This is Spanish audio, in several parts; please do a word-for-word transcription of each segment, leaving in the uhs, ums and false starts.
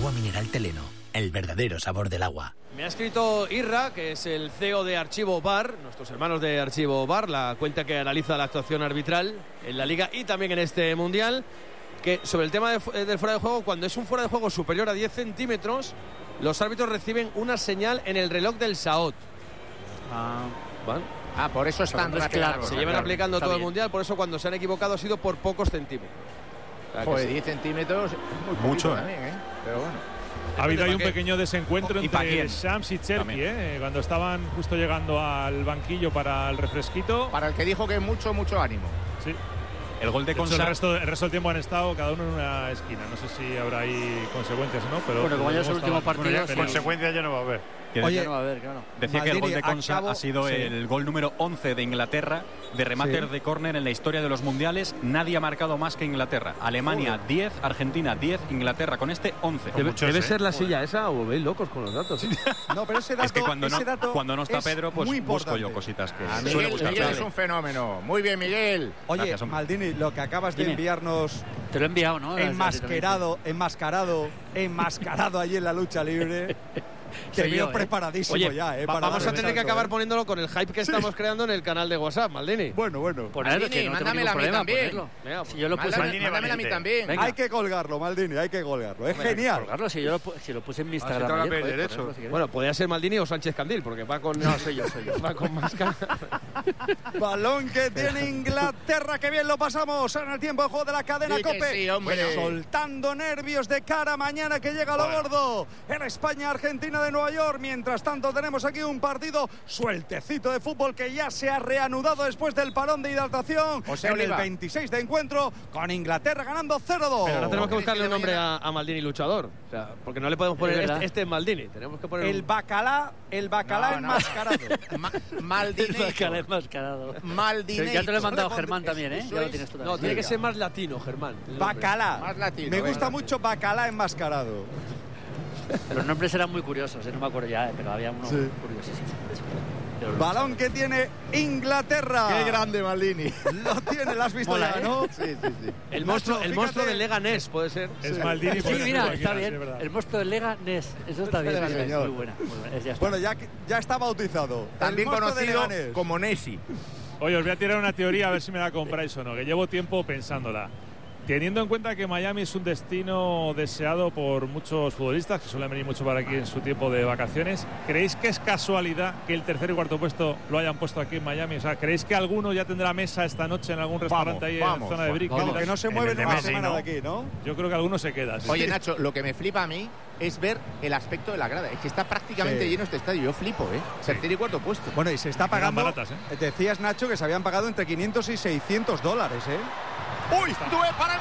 Agua mineral Teleno, el verdadero sabor del agua. Me ha escrito Irra, que es el C E O de Archivo V A R, nuestros hermanos de Archivo V A R, la cuenta que analiza la actuación arbitral en la Liga y también en este Mundial, que sobre el tema de, del fuera de juego, cuando es un fuera de juego superior a diez centímetros, los árbitros reciben una señal en el reloj del S A O T. Ah, ¿Vale? ah por eso están claro, claro, se claro, llevan claro, aplicando todo bien. el Mundial, por eso cuando se han equivocado ha sido por pocos centímetros. Joder, diez centímetros, muy mucho también, ¿eh? Pero bueno. Ha habido ahí un pequeño desencuentro ¿Y entre Shams y Cherki, ¿eh? Cuando estaban justo llegando al banquillo para el refresquito. Para el que dijo que mucho, mucho ánimo. Sí. El gol de, de hecho, Consa. El resto, el resto del tiempo han estado cada uno en una esquina. No sé si habrá ahí consecuencias o no, pero. Bueno, como ya es el último partido, bueno, sí. Consecuencias ya no va a haber. Oye, no va a haber, claro. Decía Maldini, que el gol de Consa acabo, ha sido sí. el gol número once de Inglaterra de remater Sí. de córner en la historia de los mundiales. Nadie ha marcado más que Inglaterra. Alemania diez, Argentina diez, Inglaterra con este once. Debe, muchos, debe ¿eh? ser la silla esa o veis locos con los datos. No, pero ese dato, Es que cuando no, ese dato cuando no está es Pedro, pues muy busco importante. yo cositas que Ah, suele Miguel, buscar. Miguel es Pedro. un fenómeno. Muy bien, Miguel. Oye, Gracias, hombre. Maldini, lo que acabas de Dime. enviarnos Te lo he enviado, ¿no? enmascarado, enmascarado, enmascarado allí en la lucha libre. Te Soy veo yo, ¿eh? preparadísimo Oye, ya, ¿eh? va- para vamos a dar el tener que salto, acabar ¿eh? poniéndolo con el hype que estamos creando en el canal de WhatsApp, Maldini. Bueno, bueno. Ponerlo, Maldini, que no tengo mándamela ningún a mí problema, también. ponerlo. Venga, pues. Si yo lo puse, Mándame- Maldini mándamela a mí valiente. también. Venga. Hay que colgarlo, Maldini, hay que colgarlo. Es genial. colgarlo, si yo lo, pu- si lo puse en mi Ah, si Instagram. te van a ayer, pedir joder, derecho. ponerlo si queréis. Bueno, podría ser Maldini o Sánchez Candil, porque va con. No, soy yo, soy yo. Va con máscara. Balón que tiene Inglaterra, que bien lo pasamos en el tiempo de juego de la cadena Sí que COPE. sí, hombre. Soltando nervios de cara a mañana que llega lo gordo en España-Argentina de Nueva York. Mientras tanto tenemos aquí un partido sueltecito de fútbol que ya se ha reanudado después del parón de hidratación José en Oliva. el veintiséis de encuentro con Inglaterra ganando cero dos. Pero ahora tenemos que ¿Crees buscarle que un nombre mañana- a, a Maldini luchador. O sea, porque no le podemos poner Es verdad. este, este es Maldini. Tenemos que poner El un- bacalá, el bacalá No, no. enmascarado. Ma- El Maldini. bacalao enmascarado. Maldini. Ya te lo he mandado Eso Germán es- también, ¿eh? eso Ya lo es- tienes tú No, también. tiene que ser más latino, Germán. el nombre. Bacalá. Más latino, Me venga. gusta mucho bacalá enmascarado. Los nombres eran muy curiosos, ¿eh? No me acuerdo ya, pero había uno Sí. curiosísimo. Pero los- Balón que tiene Inglaterra. Qué grande, Maldini. Lo tiene, lo has visto Mola, ya, ¿eh? ¿no? Sí, sí, sí. El monstruo, el Fíjate. monstruo del Leganés, puede ser. Es Maldini. Sí, por mira, ejemplo, está aquí, bien. es verdad. El monstruo del Lega Ness. Eso está bien. Sí, es señor. muy buena. Muy buena. Es- ya está. Bueno, ya, ya está bautizado. También El monstruo de conocido Leganés. como Nessi. Oye, os voy a tirar una teoría a ver si me la compráis o no, que llevo tiempo pensándola. Teniendo en cuenta que Miami es un destino deseado por muchos futbolistas que suelen venir mucho para aquí en su tiempo de vacaciones, ¿creéis que es casualidad que el tercer y cuarto puesto lo hayan puesto aquí en Miami? O sea, ¿creéis que alguno ya tendrá mesa esta noche en algún restaurante ahí vamos, en zona de vamos. Brickell? Vamos, que no se En mueven el de una Messi, semana ¿no? de aquí, ¿no? Yo creo que alguno se queda. sí. Oye, Nacho, lo que me flipa a mí es ver el aspecto de la grada. Es que está prácticamente Sí. lleno este estadio. Yo flipo, ¿eh? Tercer y cuarto puesto. Bueno, y se está Eran pagando. baratas, ¿eh? Decías, Nacho, que se habían pagado entre quinientos y seiscientos dólares, ¿eh? ¡Uy! ¡Tuve para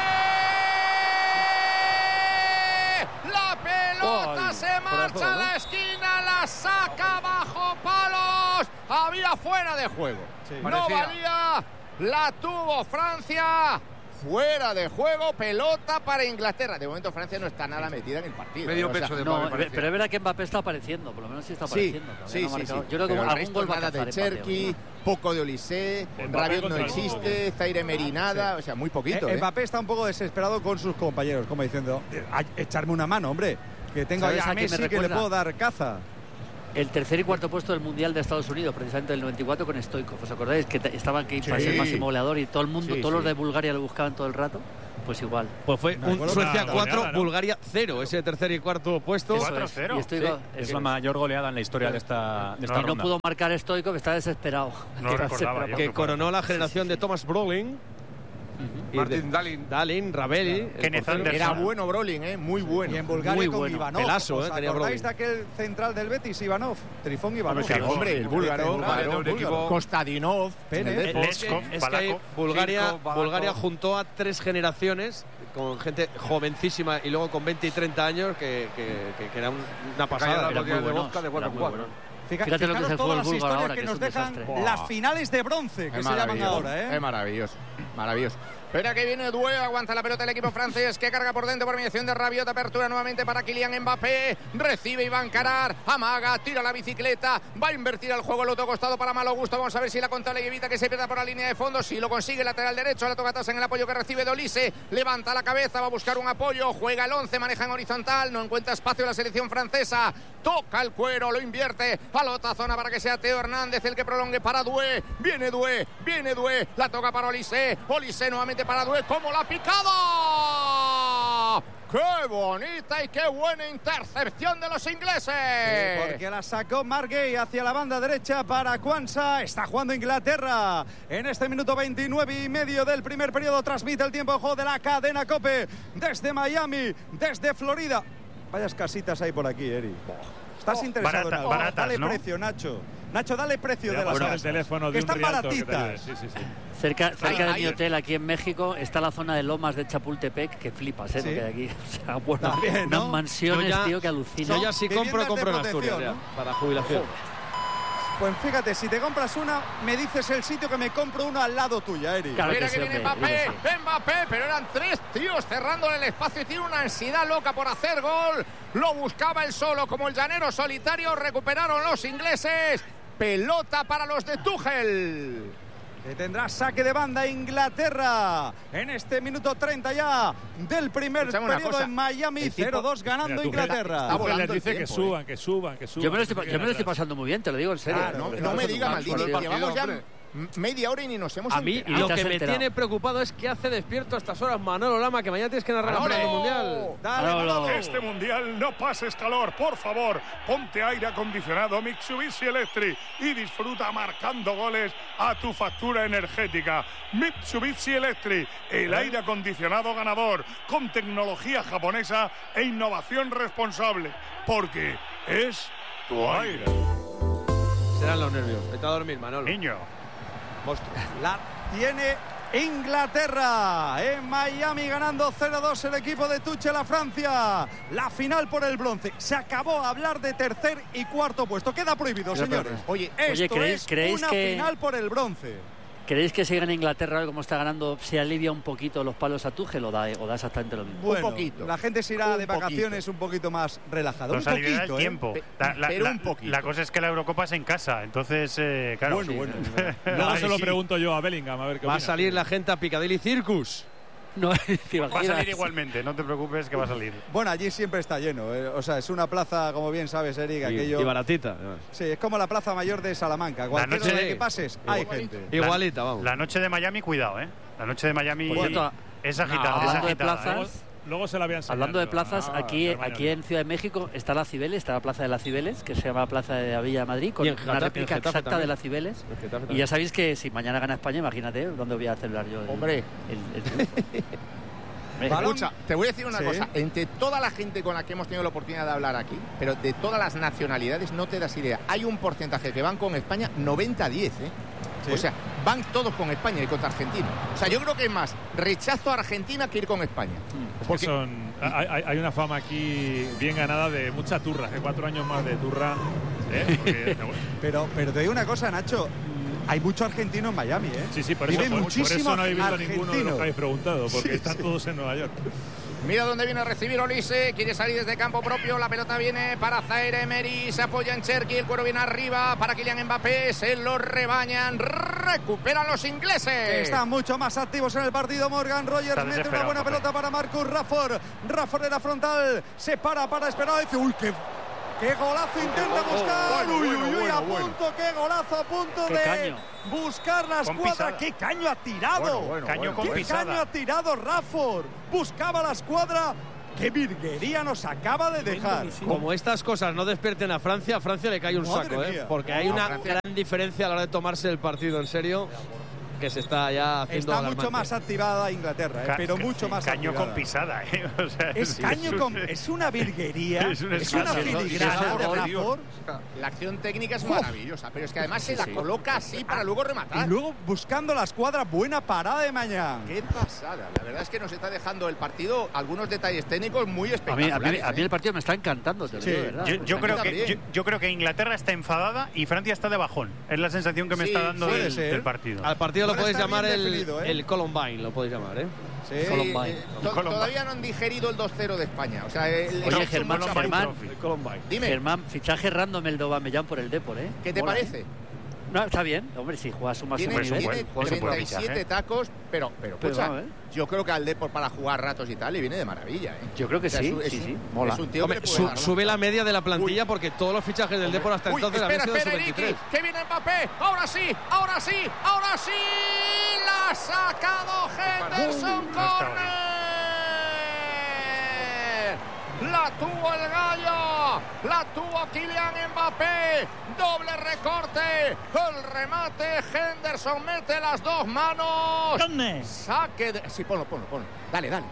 Mbappé! ¡La pelota Ay, se fuera de marcha juego, a ¿no? la esquina! ¡La saca bajo palos! Había fuera de juego. Sí. No Parecía. valía. La tuvo Francia. Fuera de juego, pelota para Inglaterra. De momento Francia no está nada metida en el partido. Medio ¿eh? O sea, peso de No, Mbappé, parece. pero es verdad que Mbappé está apareciendo, por lo menos sí está Sí, apareciendo. todavía sí, no ha sí, marcado. sí. Yo creo que Pero el algún resto gol va a nada de cazar Mbappé, Cherki, ¿no? poco de Olise, Mbappé Rabiot no contra el existe, Zaire Emery nada, o sea, muy poquito. Eh, ¿eh? Mbappé está un poco desesperado con sus compañeros, como diciendo, "Eh, ay, echarme una mano, hombre, que tengo ahí ¿Sabes a a quién me Messi que le recuerda? puedo dar caza". El tercer y cuarto puesto del Mundial de Estados Unidos, precisamente del noventa y cuatro con Stoichkov. ¿Os acordáis? Que te- estaban aquí para Sí. ser máximo goleador y todo el mundo, Sí, todos los sí. de Bulgaria lo buscaban todo el rato. Pues igual. Pues fue Me un acuerdo Suecia una cuatro, goleada, ¿no? Bulgaria cero, ese tercer y cuarto puesto. Eso cuatro es. cero. Y Stoichkov- Es eso la es. mayor goleada en la historia de esta, de esta Y no ronda. pudo marcar Stoichkov, está desesperado. No lo Está recordaba desesperado. yo. Que coronó la generación de Thomas Brolin. y Martin de- Dalin. Dalin, Rabeli. el Kenneth portero. Anderson. Era bueno Brolin, ¿eh? Muy bueno. Y en Bulgaria Muy con bueno. Ivanov. Pelazo, ¿Os eh, tenía acordáis Brolin. de aquel central del Betis, Ivanov? Trifón Ivanov. Sí, hombre, el búlgaro, Central, claro, doble búlgaro. equipo. Kostadinov, Pérez. en el Depor. Es que, es que ahí Bulgaria, Kirko, Balakov. Bulgaria juntó a tres generaciones con gente jovencísima y luego con veinte y treinta años que, que, que- que era un- una pasada. Eran muy buenos, eran muy buenos. Fija- Fíjate lo que es fijaros el todas fútbol las búlgaro historias ahora, que que nos es un dejan desastre. las finales de bronce, que Es se llaman maravilloso, ahora, ¿eh? Es maravilloso, maravilloso. Espera que viene Doué, aguanta la pelota el equipo francés que carga por dentro por mediación de Rabiot, apertura nuevamente para Kylian Mbappé, recibe Iván Carar, amaga, tira la bicicleta, va a invertir el juego al otro costado para Malo Gusto, vamos a ver si la contable y evita que se pierda por la línea de fondo, si lo consigue lateral derecho, la toca atrás en el apoyo que recibe Dolise, levanta la cabeza, va a buscar un apoyo, juega el once, maneja en horizontal, no encuentra espacio en la selección francesa, toca el cuero, lo invierte a la otra zona para que sea Teo Hernández el que prolongue para Doué, viene Doué, viene Doué, la toca para Olise, Olise nuevamente para Doué, como la picada. ¡Qué bonita y qué buena intercepción de los ingleses! Sí, porque la sacó Margay hacia la banda derecha para Kwanza. Está jugando Inglaterra en este minuto veintinueve y medio del primer periodo. Transmite el tiempo de juego de la cadena COPE desde Miami, desde Florida. Vayas casitas hay por aquí, Eri. ¿Estás oh, interesado barata, en algo? Baratas, dale ¿no? precio, Nacho. Nacho, dale precio Mira, de las bueno, casas. el teléfono de que un están Rialto baratitas. Que sí, sí, sí. Cerca, cerca Ay, de ay, mi hotel aquí en México está la zona de Lomas de Chapultepec, que flipas, ¿eh? ¿Sí? Lo que hay aquí. O sea, bueno, También, ¿no? unas mansiones, Yo ya- tío, que alucinan. Yo ya si compro, Viviendas de compro en protección, Asturias, ¿no? ya, para jubilación. Pues fíjate, si te compras una, me dices el sitio que me compro uno al lado tuya, Eri. Claro. Mira que que sí, viene hombre, Mbappé, Mbappé, pero eran tres tíos cerrándole el espacio y tiene una ansiedad loca por hacer gol. Lo buscaba él solo como el llanero solitario, recuperaron los ingleses. Pelota para los de Tuchel. Que tendrá saque de banda Inglaterra en este minuto treinta ya del primer Escuchame una periodo cosa, en Miami. el tipo- cero dos ganando Mira, Tuchel- Inglaterra. está volando les dice el que tiempo, suban, que suban, que suban. Yo me lo estoy, que yo me lo estoy atrás. pasando muy bien, te lo digo en serio. Ah, no, no me diga, Maldini, Partido. llevamos ya media hora y ni nos hemos A mí enterado. lo te has que me enterado. tiene preocupado es que hace despierto a estas horas Manolo Lama, que mañana tienes que narrar la ¡Manolo! final del Mundial. Dale, Manolo. Manolo. Este mundial no pases calor, por favor. Ponte aire acondicionado Mitsubishi Electric y disfruta marcando goles a tu factura energética. Mitsubishi Electric, el aire acondicionado ganador, con tecnología japonesa e innovación responsable, porque es tu aire. Serán los nervios. Vete a dormir, Manolo. Niño. Monstruo. La tiene Inglaterra en Miami ganando cero dos el equipo de Tuchel a Francia. La final por el bronce. Se acabó a hablar de tercer y cuarto puesto. Queda prohibido, Pero, señores. pero, Oye, Esto Oye, ¿creéis- es creéis una que- final por el bronce. ¿Creéis que si gana Inglaterra, como está ganando, se alivia un poquito los palos a Tuchel o da, o da exactamente lo mismo? Bueno, poquito. la gente se irá Un de vacaciones un poquito más relajada. Nos un aliviará poquito, el ¿eh? tiempo. Pe- La, la- pero la- un poquito. la cosa es que la Eurocopa es en casa, entonces, eh, claro. Bueno, sí. bueno. Luego Ahí se lo sí. pregunto yo a Bellingham, a ver qué Va a opina. salir la gente a Piccadilly Circus. No, ¿te Va a imaginas? salir igualmente, no te preocupes que va a salir. Bueno, allí siempre está lleno. ¿eh? O sea, es una plaza, como bien sabes, Eric, Y, aquello... y baratita. Sí, es como la plaza mayor de Salamanca. Cualquier noche- hora que pases, hay Igualito. gente. Igualita, vamos. La noche de Miami, cuidado, ¿eh? La noche de Miami Por cierto, es agitada. no, es hablando de agitada, ¿eh? plazas, Luego, luego se la voy a enseñar. Hablando de yo. plazas, Ah, aquí, hermano. aquí en Ciudad de México está la Cibeles, está la Plaza de las Cibeles, que se llama Plaza de la Villa de Madrid, con Y en una Getafe- réplica en Getafe exacta también. de la Cibeles. El Getafe Y también. ya sabéis que si mañana gana España, imagínate dónde voy a celebrar yo. el- Hombre. el- el triunfo. Balón. Escucha, te voy a decir una Sí. cosa. Entre toda la gente con la que hemos tenido la oportunidad de hablar aquí, pero de todas las nacionalidades, no te das idea. Hay un porcentaje que van con España noventa a diez, ¿eh? Sí. O sea, van todos con España y contra Argentina. O sea, yo creo que es más rechazo a Argentina que ir con España. Es que Porque son, hay, hay- hay una fama aquí bien ganada de mucha turra, de cuatro años más de turra. ¿eh? Porque, Pero, pero te digo una cosa, Nacho. Hay mucho argentino en Miami, ¿eh? sí, sí, por eso, Vive por, por muchísimo eso no habéis visto ninguno de los argentino. que habéis preguntado, porque Sí, están sí. todos en Nueva York. mira dónde viene a recibir Olise, quiere salir desde campo propio, la pelota viene para Zaire Emery, se apoya en Cherki, el cuero viene arriba para Kylian Mbappé, se lo rebañan, recuperan los ingleses. Están mucho más activos en el partido. Morgan Rogers Está mete una desesperado, buena Mbappé. pelota para Marcus Rashford. Rashford en la frontal, se para para esperar. Dice, uy, qué, qué golazo intenta buscar. bueno, uy, bueno, uy, uy, a bueno, bueno. punto, qué golazo a punto Qué de caño. buscar la Con escuadra. pisada. Qué caño ha tirado. Bueno, bueno, Caño bueno, con qué bueno. pisada. caño ha tirado Rashford. Buscaba la escuadra. Qué virguería nos acaba de dejar. Como estas cosas no despierten a Francia, a Francia le cae un Madre saco, ¿eh? mía. Porque hay No, una Francia- gran diferencia a la hora de tomarse el partido en serio, que se está ya haciendo Está alarmante. mucho más activada Inglaterra, ¿eh? Ca- pero ca- mucho más Caño activada. con pisada, ¿eh? O sea, Es sí, caño un- con... Es una virguería. Es un Es una escándalo. filigrana de Eso es Rashford. La acción técnica es Uf. maravillosa, pero es que además se la coloca así para luego Y rematar. luego buscando la escuadra, buena parada de mañana. Qué pasada, la verdad es que nos está dejando el partido algunos detalles técnicos muy A mí, a, espectaculares. mí, a mí ¿eh? el partido me está encantando, te lo Sí. digo, de verdad. Yo, Me yo está creo que, también. yo, yo creo que Inglaterra está enfadada y Francia está de bajón. Es la sensación que me Sí, está dando puede del, ser. del partido. Al partido partido lo Ahora podéis está llamar bien el, definido, ¿eh? el Columbine, lo podéis llamar, ¿eh? Sí. Columbine. eh, to- todavía no han digerido el dos cero de España. O sea, el, Oye, el- Germán, mucha- Germán, El Columbine. Dime, Germán, fichaje random el de Aubameyang por el Depor, ¿eh? ¿qué te Mola, parece? ¿eh? No, está bien, hombre, si juega su máximo Tiene, es un nivel. buen- tiene es un buen treinta y siete fichaje. tacos, pero, pero, Pero escucha, vamos a ver. yo creo que al Depor para jugar ratos y tal le viene de maravilla. ¿eh? Yo creo que O sea, sí, es un- es sí, un- sí, mola. Es un tío Hombre, que le puede su- dar sube mucho. la media de la plantilla porque todos los fichajes del Depor hasta Uy, entonces espera, habían sido espera, sub Iriki, veintitrés. que viene Mbappé, ahora sí, ahora sí, ahora sí, la ha sacado Henderson, no está corner. La tuvo el gallo, la tuvo Kylian Mbappé, doble recorte, el remate, Henderson mete las dos manos, saque de... Sí, ponlo, ponlo, ponlo, dale, dale.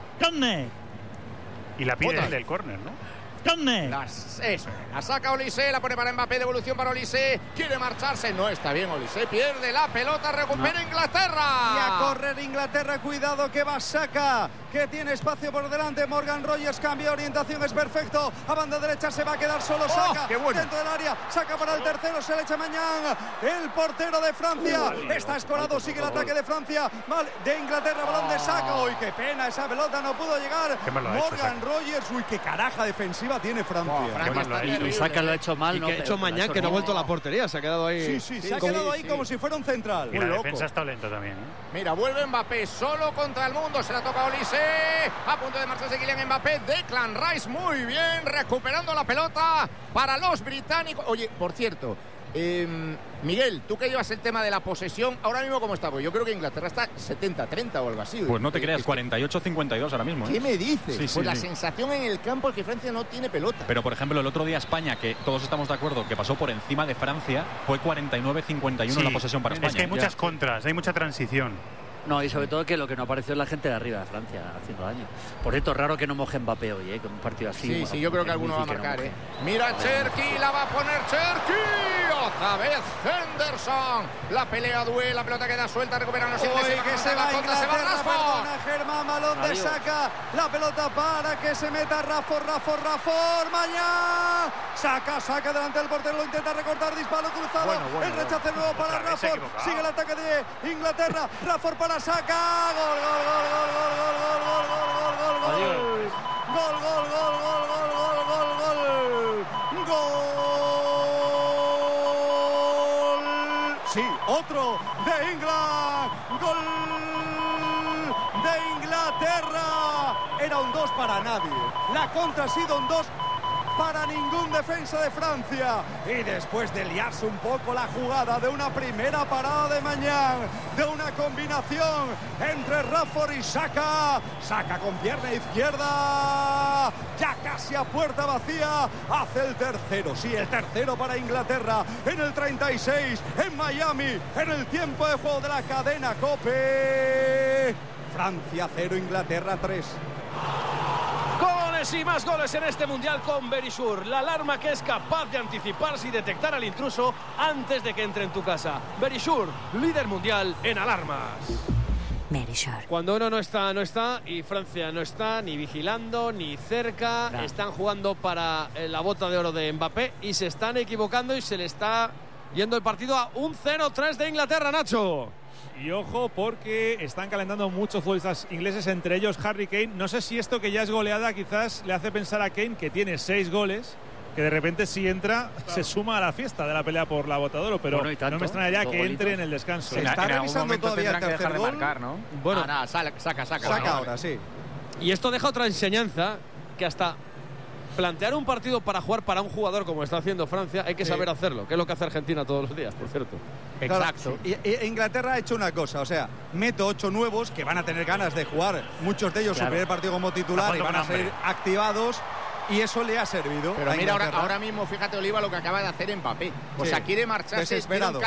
Y la pide Otra el vez. del córner, ¿no? Las, eso, la saca Olise, la pone para Mbappé, devolución para Olise, quiere marcharse, no está bien Olise, pierde la pelota, recupera Inglaterra. Y a correr Inglaterra, cuidado que va Saka, que tiene espacio por delante. Morgan Rogers cambia orientación, es perfecto. A banda derecha se va a quedar solo Saka. qué bueno. Dentro del área, Saka para el tercero, se le echa mañana. El portero de Francia está escorado, sigue el ataque de Francia. Mal, de Inglaterra, balón de Saka. Uy, qué pena, esa pelota no pudo llegar. Qué mal lo ha hecho, Morgan Saka. Rogers, uy, qué caraja defensiva tiene Francia. Buah, Francia mal lo está ha hecho. Y terrible. Saka lo ha hecho mal, Y ¿no? que ha Pero hecho lo ha Mañán, hecho que no ha bien. vuelto a la portería, se ha quedado ahí. Sí, sí, se ha como- quedado ahí sí. como si fuera un central. Y Muy la loco. defensa está lenta también, ¿eh? Mira, vuelve Mbappé solo contra el mundo, se la toca a Olise, a punto de marcharse Kylian Mbappé, Declan Rice muy bien, recuperando la pelota para los británicos. Oye, por cierto, eh, Miguel, tú que llevas el tema de la posesión, ahora mismo ¿cómo está? Pues yo creo que Inglaterra está setenta treinta o algo así. Pues no te Eh, creas, es que- cuarenta y ocho cincuenta y dos ahora mismo, ¿eh? ¿Qué me dices? Sí, sí, pues la sí. sensación en el campo es que Francia no tiene pelota. Pero, por ejemplo, el otro día España, que todos estamos de acuerdo que pasó por encima de Francia, fue cuarenta y nueve cincuenta y uno Sí, la posesión para España. Es que hay muchas Ya. contras, hay mucha transición. No, y sobre todo que lo que no apareció es la gente de arriba de Francia haciendo daño. Por cierto, raro que no moje Mbappé hoy, ¿eh? Con un partido así. Sí, bueno, sí, yo creo que es alguno va a difícil que no marcar, moje. ¿eh? Mira Cherky, la va a poner Cherky. Otra vez Henderson. La pelea duele, la pelota queda suelta, recuperan los Uy, ingleses. que se va contra, se va Inglaterra, Rashford. perdona Germán, balón de Adiós. Saka, la pelota para que se meta Rashford, Rashford, Rashford, mañana, Saka, saca delante del portero, lo intenta recortar, disparo cruzado, Bueno, bueno, el rechace nuevo para Otra vez se ha Rashford, equivocado. sigue el ataque de Inglaterra, Rashford para Saka, gol, gol, gol, gol, gol, gol, gol, gol, gol, gol, gol, Adiós. gol, gol, gol, gol, gol, gol, gol, gol, gol, sí, otro de England, gol de Inglaterra, era un dos para nadie, la contra ha sido un dos para ningún defensa de Francia. Y después de liarse un poco la jugada de una primera parada de Mañán, de una combinación entre Rashford y Saka, Saka con pierna izquierda, ya casi a puerta vacía, hace el tercero, sí, el tercero para Inglaterra, en el treinta y seis, en Miami, en el tiempo de juego de la cadena COPE. Francia cero, Inglaterra tres. Goles y más goles en este Mundial con Verisure, la alarma que es capaz de anticiparse y detectar al intruso antes de que entre en tu casa. Verisure, líder mundial en alarmas. Verisure. Cuando uno no está, no está, y Francia no está ni vigilando, ni cerca, Nah. están jugando para eh, la bota de oro de Mbappé y se están equivocando y se le está yendo el partido a un cero tres de Inglaterra, Nacho. Y ojo, porque están calentando muchos futbolistas ingleses, entre ellos Harry Kane. No sé si esto que ya es goleada quizás le hace pensar a Kane, que tiene seis goles, que de repente si entra se suma a la fiesta de la pelea por la bota de oro, pero Bueno, y tanto, no me extrañaría dos que golitos. entre en el descanso. Se está en algún revisando momento todavía el tendrán que tercer dejar de gol. marcar, ¿no? Bueno, Ah, nada, saca, saca, saca. Saca vale. ahora, sí. y esto deja otra enseñanza, que hasta plantear un partido para jugar para un jugador como está haciendo Francia, hay que Sí. saber hacerlo, que es lo que hace Argentina todos los días, por cierto. Exacto. Claro, y, y Inglaterra ha hecho una cosa, o sea, meto ocho nuevos que van a tener ganas de jugar, muchos de ellos Claro. su primer partido como titular y Está van a jugando ser con activados, y eso le ha servido. Pero a mira, ahora, Inglaterra. ahora mismo, fíjate, Oliva, lo que acaba de hacer Mbappé. O Sí. sea, quiere marcharse. Desesperado. tiene un